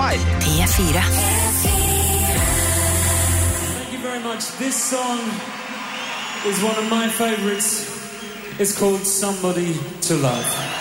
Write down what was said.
Live. P4. Thank you very much. This song is one of my favorites. It's called Somebody to Love.